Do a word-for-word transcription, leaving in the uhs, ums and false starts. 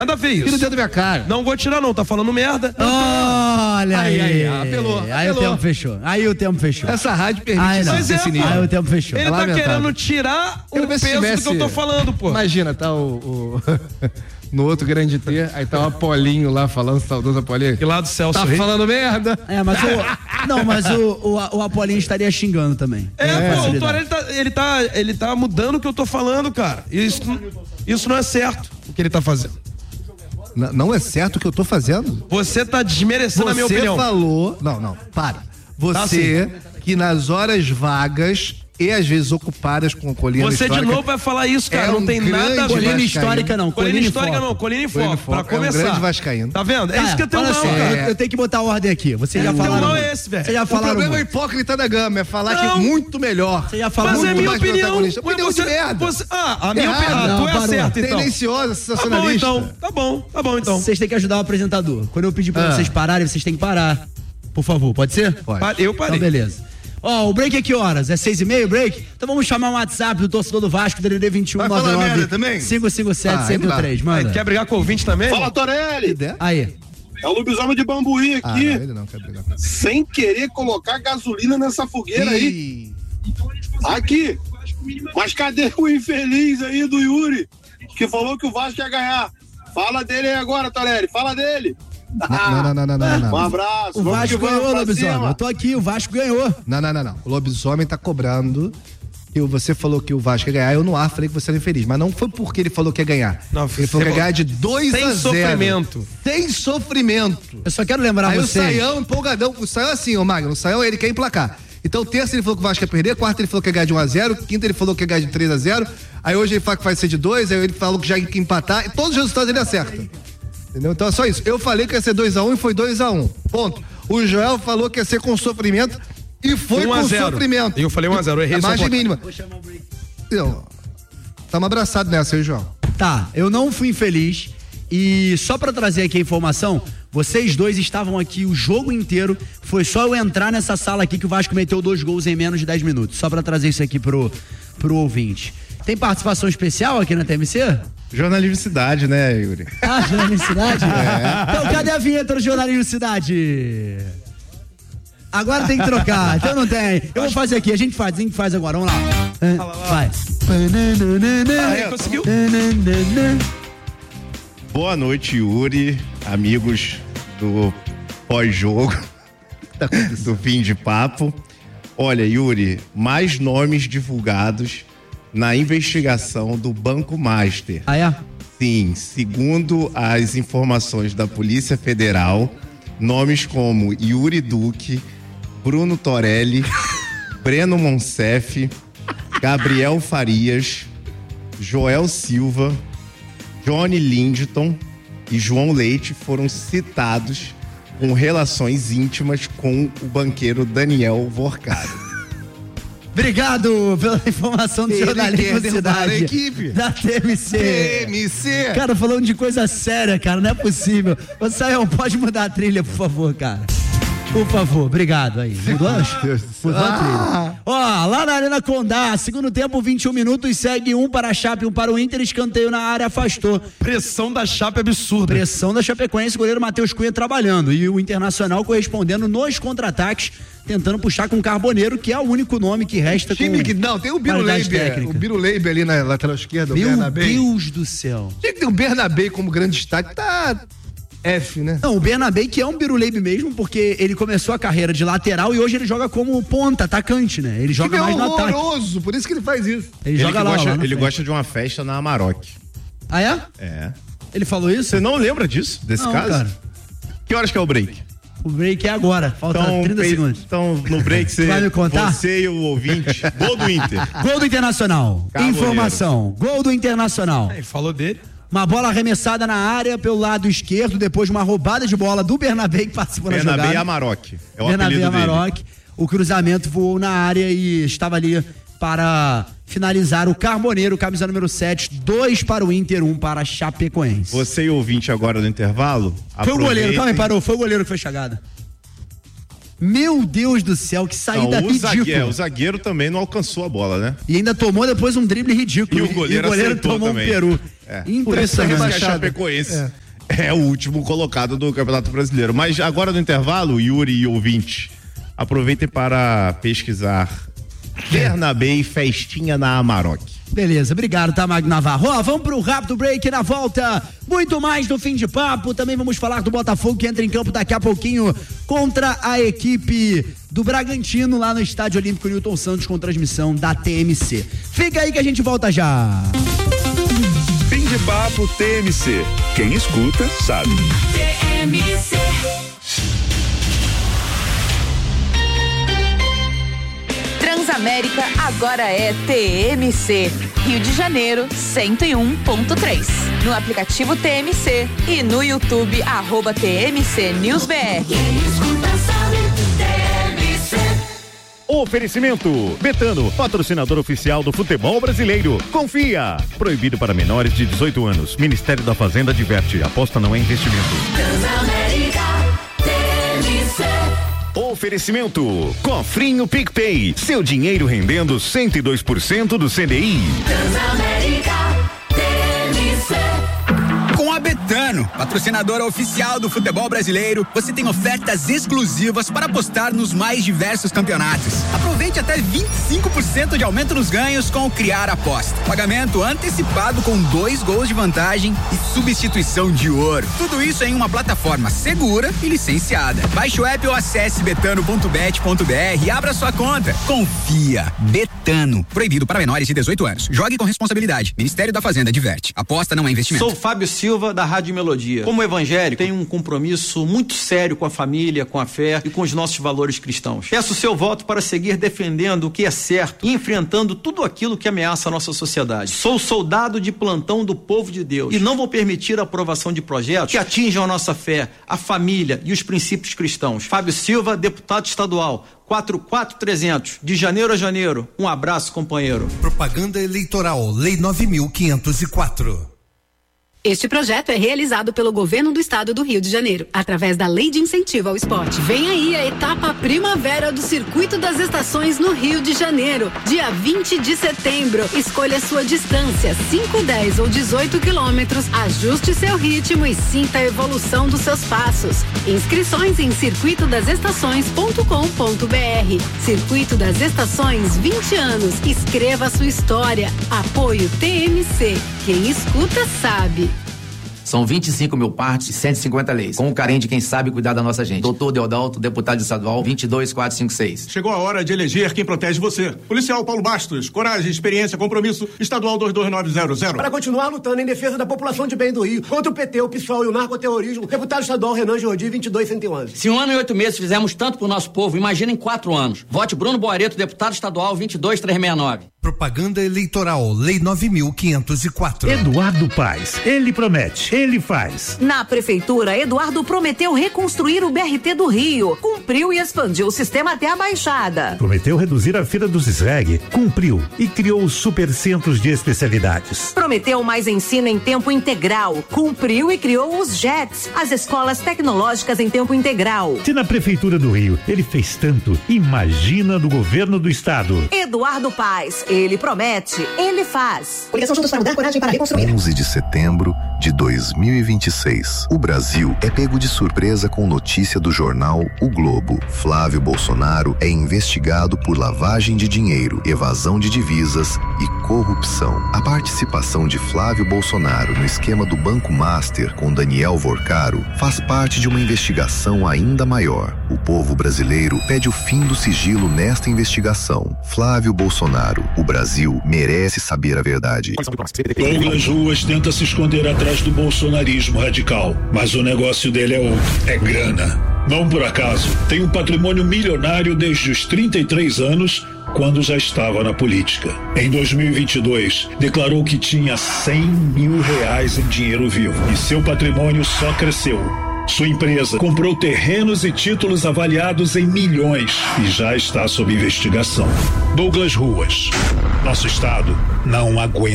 Nada a ver isso. Tira o dedo da minha cara. Não vou tirar não, tá falando merda. Olha aí. Aí, aí, apelou, Aí apelou. o tempo fechou. Aí o tempo fechou. Essa rádio permite Ai, não. isso, Mas é, esse pô. nível. Aí o tempo fechou. Ele tá Lamentável. querendo tirar o Quero ver se peso do tivesse- que eu tô falando, pô. Imagina, tá o... o... no outro grande T, aí tá o Apolinho lá falando, saudoso Apolinho. E lá do Celso Tá Reis. falando merda. É, mas o. Não, mas o, o, o Apolinho estaria xingando também. É, Com pô, o facilidade. Torelli tá, ele tá, ele tá mudando o que eu tô falando, cara. Isso, isso não é certo, o que ele tá fazendo. N- não é certo o que eu tô fazendo? Você tá desmerecendo a minha Você opinião. falou... Não, não, para. Tá Você, que nas horas vagas e às vezes ocupadas com colina Você histórica... de novo vai falar isso, cara. É não um tem nada a grande ver. Colina vascaíno. histórica não. Colina Colina histórica Foco. não, colina e Colina foco, e pra Foco. É um começar. grande vascaíno. Tá vendo? É, É, isso que eu tenho olha mal, só, cara. eu, eu tenho que botar ordem aqui. Vocês já O teu falaram. mal muito. é esse, velho. Vocês já O falaram. problema muito. hipócrita da gama é falar que Não. é muito melhor. Vocês já falaram. Mas é muito minha mais opinião. protagonista. Ué, Opinião de você- merda. você- ah, a minha Errado. opinião. A Não, tua é parou. certa, então. Tendenciosa, Tá bom, sensacionalista. então. Tá bom, tá bom, então. Vocês têm que ajudar o apresentador. Quando eu pedir pra Ah. vocês pararem, vocês têm que parar. Por favor, pode ser? Pode. Pa- Eu parei. Então, beleza. Ó, o break é que horas? É seis e meia o break? Então vamos chamar o WhatsApp do torcedor do Vasco, D D D vinte e um Vai falar nove nove merda também? cinco cinco sete Ah, cento e aí não três. dá. Aí, Manda. quer brigar com o ouvinte também? Fala, Torelli! Aí. É o lobisomem de Bambuí Ah, aqui, não, ele não quer brigar com sem querer colocar gasolina nessa fogueira aí. Ih, Aqui! Mas cadê o infeliz aí do Yuri, que falou que o Vasco ia ganhar? Fala dele aí agora, Torelli, fala dele! Não, não, não, não, não, não, Um não. abraço, O vamos Vasco que vamos, ganhou, pra lobisomem. cima. Eu tô aqui, o Vasco ganhou. Não, não, não, não. O lobisomem tá cobrando. Que você falou que o Vasco ia ganhar, eu no ar falei que você era infeliz. Mas não foi porque ele falou que ia ganhar. Não, ele falou que ia ganhar de dois sem a zero. sofrimento. Sem sofrimento. Eu só quero lembrar Aí o vocês. Saião, empolgadão. O Saião é assim, ô Magno. O Saião, ele quer emplacar. Então, terça ele falou que o Vasco ia perder, quarta ele falou que ia ganhar de um a zero, quinta ele falou que ia ganhar de três a zero, aí hoje ele fala que vai ser de dois, aí ele falou que já ia empatar, e todos os resultados ele acerta. Entendeu? Então é só isso. Eu falei que ia ser dois a um e foi dois a um. Ponto. O Joel falou que ia ser com sofrimento e foi um a com zero. sofrimento. E eu falei um a zero, eu errei a só um margem pouquinho. mínima. Então, tamo abraçados nessa aí, João. Tá, eu não fui infeliz. E só pra trazer aqui a informação, vocês dois estavam aqui o jogo inteiro. Foi só eu entrar nessa sala aqui que o Vasco meteu dois gols em menos de dez minutos. Só pra trazer isso aqui pro, pro ouvinte. Tem participação especial aqui na T M C? Jornalismo Cidade, né, Yuri? Ah, Jornalismo Cidade? É. Então cadê a vinheta do Jornalismo Cidade? Agora tem que trocar, então não tem. Eu vou fazer aqui, a gente faz, a gente faz agora, vamos lá. Vai. Aí, conseguiu? Boa noite, Yuri, amigos do pós-jogo, do fim de papo. Olha, Yuri, mais nomes divulgados na investigação do Banco Master. Ah, é? Sim, segundo as informações da Polícia Federal, nomes como Yuri Duque, Bruno Torelli, Breno Monsef, Gabriel Farias, Joel Silva, Johnny Lindton e João Leite foram citados com relações íntimas com o banqueiro Daniel Vorcado. Obrigado pela informação do Ele Jornalismo quer derrubar Cidade. a equipe. Da T M C. T M C. Cara, falando de coisa séria, cara, não é possível. Ô, Sayão, pode mudar a trilha, por favor, cara. Por favor, obrigado aí. Mudou? Mudou a trilha. Ó, lá na Arena Condá, segundo tempo, vinte e um minutos, segue um para a Chape, um para o Inter, escanteio na área, afastou. Pressão da Chape absurda. Pressão da Chapecoense, goleiro Matheus Cunha trabalhando. E o Internacional correspondendo nos contra-ataques, tentando puxar com o Carboneiro, que é o único nome que resta com Time que não, tem o qualidade Biruleibe, técnica. o Biruleibe ali na lateral esquerda, o Meu Bernabé. Deus do céu. Tinha que ter o Bernabé como grande destaque, tá F, né? Não, o Bernabé que é um biruleibe mesmo, porque ele começou a carreira de lateral e hoje ele joga como ponta, atacante, né? Ele joga Time mais no ataque. horroroso, por isso que ele faz isso. Ele, Ele, joga que lá, gosta, lá na ele frente. gosta de uma festa na Amarok. Ah, é? É. Ele falou isso? Você não lembra disso, desse Não, caso? cara. Que horas que é o break? O break é agora, falta trinta pe- segundos. Então, no break, você, Vai me contar? você e o ouvinte, gol do Inter. Gol do Internacional. Carboneiro. Informação. Gol do Internacional. Aí, falou dele. Uma bola arremessada na área pelo lado esquerdo, depois de uma roubada de bola do Bernabé que participou Bernabé na jogada. Amarok. É o Bernabé apelido dele. Amarok. O cruzamento voou na área e estava ali para finalizar o Carboneiro, camisa número sete, dois para o Inter, um para a Chapecoense. Você e o ouvinte agora no intervalo. Foi o goleiro, calma aí, aproveitem- parou, foi o goleiro que foi chegada. Meu Deus do céu, que saída Não, o ridícula. zagueiro, o zagueiro também não alcançou a bola, né? E ainda tomou depois um drible ridículo. E o goleiro, e o goleiro aceitou tomou também. um peru. É. Por isso é Parece que a rebaixado. Chapecoense é. é o último colocado do Campeonato Brasileiro. Mas agora no intervalo, Yuri e ouvinte, aproveitem para pesquisar Bernabé e festinha na Amarok. Beleza, obrigado, tá, Magno Navarro? Ó, vamos pro rápido break, na volta, muito mais do Fim de Papo, também vamos falar do Botafogo que entra em campo daqui a pouquinho contra a equipe do Bragantino lá no Estádio Olímpico Newton Santos com transmissão da T M C. Fica aí que a gente volta já. Fim de Papo T M C. Quem escuta, sabe. T M C. Transamérica agora é T M C. Rio de Janeiro, cento e um ponto três. No aplicativo T M C e no YouTube, arroba T M C News B R. Oferecimento Betano, patrocinador oficial do futebol brasileiro. Confia. Proibido para menores de dezoito anos. Ministério da Fazenda adverte. Aposta não é investimento. Transamérica, T M C. Oferecimento Cofrinho PicPay, seu dinheiro rendendo cento e dois por cento do C D I. Transamérica T M C. Com a Betano, patrocinadora oficial do futebol brasileiro, você tem ofertas exclusivas para apostar nos mais diversos campeonatos. Aproveite até vinte e cinco por cento de aumento nos ganhos com o Criar Aposta. Pagamento antecipado com dois gols de vantagem e substituição de ouro. Tudo isso em uma plataforma segura e licenciada. Baixe o app ou acesse betano ponto bet ponto br e abra sua conta. Confia. Betano. Proibido para menores de dezoito anos. Jogue com responsabilidade. Ministério da Fazenda adverte. Aposta não é investimento. Sou Fábio Silva, da Rádio Melodia. Como evangélico, tenho um compromisso muito sério com a família, com a fé e com os nossos valores cristãos. Peço o seu voto para seguir defendendo o que é certo e enfrentando tudo aquilo que ameaça a nossa sociedade. Sou soldado de plantão do povo de Deus e não vou permitir a aprovação de projetos que atinjam a nossa fé, a família e os princípios cristãos. Fábio Silva, deputado estadual, quatro quatro trezentos, de janeiro a janeiro. Um abraço, companheiro. Propaganda eleitoral, Lei nove mil quinhentos e quatro. Este projeto é realizado pelo Governo do Estado do Rio de Janeiro, através da Lei de Incentivo ao Esporte. Vem aí a etapa Primavera do Circuito das Estações no Rio de Janeiro, dia vinte de setembro. Escolha sua distância, cinco, dez ou dezoito quilômetros, ajuste seu ritmo e sinta a evolução dos seus passos. Inscrições em circuito das estações ponto com ponto br. Circuito das Estações, vinte anos. Escreva sua história. Apoio T M C. Quem escuta sabe. São vinte e cinco mil partes e cento e cinquenta leis. Com o carinho de quem sabe cuidar da nossa gente. Doutor Deodalto, deputado estadual, vinte e dois quatro cinco seis. Chegou a hora de eleger quem protege você. Policial Paulo Bastos, coragem, experiência, compromisso, estadual dois dois nove zero zero. Para continuar lutando em defesa da população de bem do Rio, contra o P T, o PSOL e o narcoterrorismo, deputado estadual Renan Jordi, vinte e dois cento e onze. Se um ano e oito meses fizemos tanto pro nosso povo, imagina em quatro anos. Vote Bruno Boareto, deputado estadual, vinte e dois trezentos e sessenta e nove. Propaganda eleitoral, Lei nove mil quinhentos e quatro. Eduardo Paes, ele promete, ele faz. Na prefeitura, Eduardo prometeu reconstruir o B R T do Rio, cumpriu e expandiu o sistema até a Baixada. Prometeu reduzir a fila dos S R E G, cumpriu e criou os supercentros de especialidades. Prometeu mais ensino em tempo integral, cumpriu e criou os J E Ts, as escolas tecnológicas em tempo integral. Se na prefeitura do Rio ele fez tanto, imagina no governo do estado. Eduardo Paes, ele promete, ele faz. Coligação Juntos para Mudar, coragem para reconstruir. onze de setembro de dois mil e vinte e seis. O Brasil é pego de surpresa com notícia do jornal O Globo. Flávio Bolsonaro é investigado por lavagem de dinheiro, evasão de divisas e corrupção. A participação de Flávio Bolsonaro no esquema do Banco Master com Daniel Vorcaro faz parte de uma investigação ainda maior. O povo brasileiro pede o fim do sigilo nesta investigação. Flávio Bolsonaro, o Brasil merece saber a verdade. Douglas Ruas tenta se esconder atrás do bolsonarismo radical, mas o negócio dele é outro, é grana. Não por acaso, tem um patrimônio milionário desde os trinta e três anos, quando já estava na política. Em dois mil e vinte e dois, declarou que tinha cem mil reais em dinheiro vivo e seu patrimônio só cresceu. Sua empresa comprou terrenos e títulos avaliados em milhões e já está sob investigação. Douglas Ruas. Nosso estado não aguenta.